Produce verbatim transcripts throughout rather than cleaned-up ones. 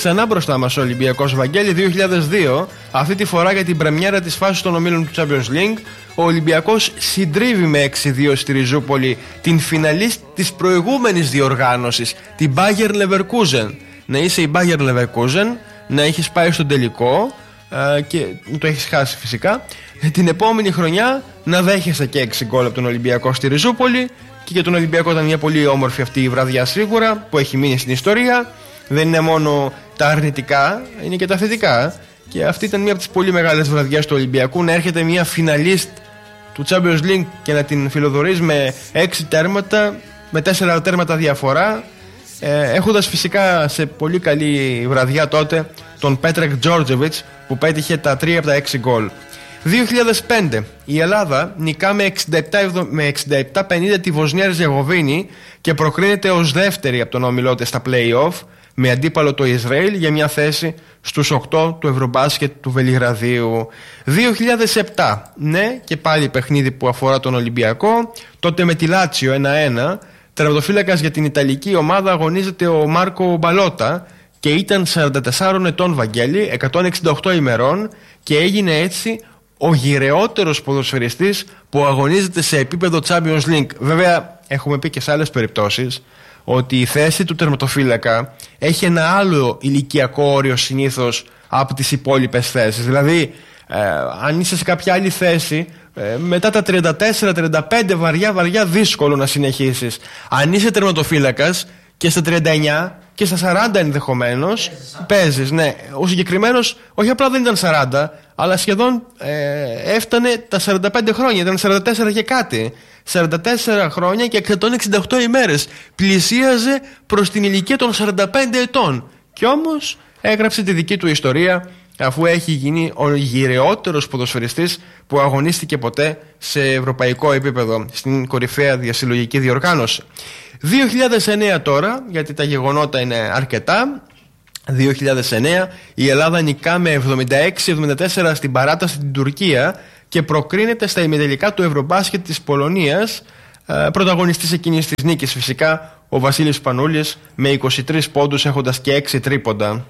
ξανά μπροστά μας ο Ολυμπιακός. Βαγγέλη, δύο χιλιάδες δύο, αυτή τη φορά για την πρεμιέρα της φάσης των ομίλων του Champions League, ο Ολυμπιακός συντρίβει με έξι δύο στη Ριζούπολη την φιναλίστ της προηγούμενης διοργάνωσης, την Bayer Leverkusen. Να είσαι η Bayer Leverkusen, να έχεις πάει στον τελικό ε, και το έχεις χάσει φυσικά. Την επόμενη χρονιά να δέχεσαι και έξι γκολ από τον Ολυμπιακό στη Ριζούπολη. Και για τον Ολυμπιακό ήταν μια πολύ όμορφη αυτή η βραδιά σίγουρα, που έχει μείνει στην ιστορία. Δεν είναι μόνο τα αρνητικά, είναι και τα θετικά. Και αυτή ήταν μια από τις πολύ μεγάλες βραδιές του Ολυμπιακού, να έρχεται μια φιναλίστ του Champions League και να την φιλοδορείς με έξι τέρματα, με τέσσερα τέρματα διαφορά, ε, έχοντας φυσικά σε πολύ καλή βραδιά τότε τον Πέτρεκ Τζόρτζεβιτς, που πέτυχε τα τρία από τα έξι γκολ. δύο χιλιάδες πέντε, η Ελλάδα νικά με εξήντα επτά πενήντα τη Βοσνία Ερζεγοβίνη και προκρίνεται ως δεύτερη από τον όμιλό της στα play-off, με αντίπαλο το Ισραήλ για μια θέση στους οκτώ του Ευρωμπάσκετ του Βελιγραδίου. δύο χιλιάδες επτά, ναι, και πάλι παιχνίδι που αφορά τον Ολυμπιακό, τότε με τη Λάτσιο ένα ένα. Τερματοφύλακας για την Ιταλική ομάδα αγωνίζεται ο Μάρκο Μπαλότα και ήταν σαράντα τεσσάρων ετών, Βαγγέλη, εκατόν εξήντα οκτώ ημερών, και έγινε έτσι ο γυρεότερος ποδοσφαιριστής που αγωνίζεται σε επίπεδο Champions League. Βέβαια, έχουμε πει και σε άλλες περιπτώσεις ότι η θέση του τερματοφύλακα έχει ένα άλλο ηλικιακό όριο συνήθως από τις υπόλοιπες θέσεις. Δηλαδή, ε, αν είσαι σε κάποια άλλη θέση, ε, μετά τα τριάντα τέσσερα τριάντα πέντε βαριά βαριά δύσκολο να συνεχίσεις. Αν είσαι τερματοφύλακας και στα τριάντα εννιά και στα σαράντα ενδεχομένως παίζεις, ναι. Ο συγκεκριμένος όχι απλά δεν ήταν σαράντα, αλλά σχεδόν ε, έφτανε τα σαράντα πέντε χρόνια, ήταν σαράντα τέσσερα και κάτι. σαράντα τέσσερα χρόνια και εκατόν εξήντα οκτώ ημέρες. Πλησίαζε προς την ηλικία των σαράντα πέντε ετών. Κι όμως έγραψε τη δική του ιστορία, αφού έχει γίνει ο γυρεότερος ποδοσφαιριστής που αγωνίστηκε ποτέ σε ευρωπαϊκό επίπεδο, στην κορυφαία διασυλλογική διοργάνωση. δύο χιλιάδες εννέα τώρα, γιατί τα γεγονότα είναι αρκετά. δύο χιλιάδες εννέα, η Ελλάδα νικά με εβδομήντα έξι εβδομήντα τέσσερα στην παράταση στην Τουρκία και προκρίνεται στα ημιτελικά του Ευρωμπάσκετ της Πολωνίας. Ε, πρωταγωνιστής εκείνης της νίκης φυσικά ο Βασίλης Πανούλης με είκοσι τρεις πόντους, έχοντας και έξι τρίποντα.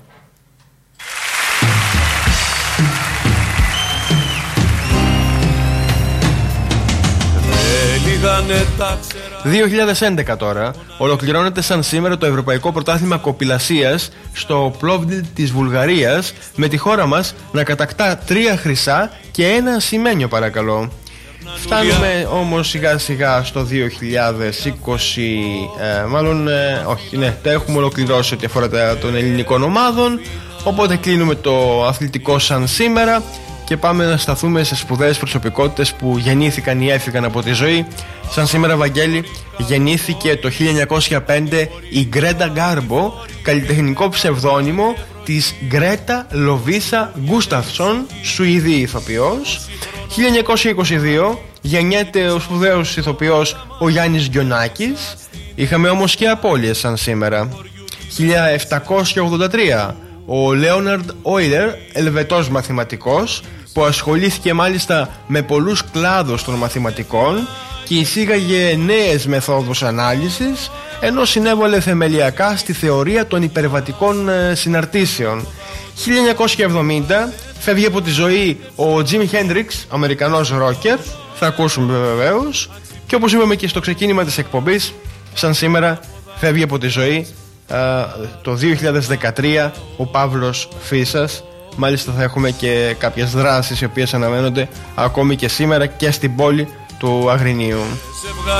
δύο χιλιάδες έντεκα τώρα, ολοκληρώνεται σαν σήμερα το Ευρωπαϊκό Πρωτάθλημα Κοπηλασίας στο Πλόβντιβ της Βουλγαρίας, με τη χώρα μας να κατακτά τρία χρυσά και ένα ασημένιο, παρακαλώ. Φτάνουμε όμως σιγά σιγά στο δύο χιλιάδες είκοσι, ε, μάλλον ε, όχι, ναι, τα έχουμε ολοκληρώσει ό,τι αφορά τα των ελληνικών ομάδων, οπότε κλείνουμε το αθλητικό σαν σήμερα και πάμε να σταθούμε σε σπουδαίες προσωπικότητες που γεννήθηκαν ή έφυγαν από τη ζωή. Σαν σήμερα, Βαγγέλη, γεννήθηκε το χίλια εννιακόσια πέντε η Γκρέτα Γκάρμπο, καλλιτεχνικό ψευδόνυμο της Γκρέτα Λοβίσα Γκούσταφσον, Σουηδή ηθοποιός. χίλια εννιακόσια είκοσι δύο γεννιέται ο σπουδαίος ηθοποιός ο Γιάννης Γκιονάκης. Είχαμε όμως και απώλειες σαν σήμερα. χίλια επτακόσια ογδόντα τρία ο Λέοναρντ Όιλερ, ελβετός μαθηματικός, που ασχολήθηκε μάλιστα με πολλούς κλάδους των μαθηματικών και εισήγαγε νέες μεθόδους ανάλυσης, ενώ συνέβαλε θεμελιακά στη θεωρία των υπερβατικών συναρτήσεων. χίλια εννιακόσια εβδομήντα φεύγει από τη ζωή ο Τζιμι Χέντριξ, Αμερικανός ρόκερ, θα ακούσουμε βεβαίως, και όπως είπαμε και στο ξεκίνημα της εκπομπής, σαν σήμερα φεύγει από τη ζωή Uh, το δύο χιλιάδες δεκατρία ο Παύλος Φίσας. Μάλιστα θα έχουμε και κάποιες δράσεις οι οποίες αναμένονται ακόμη και σήμερα και στην πόλη του Αγρινίου.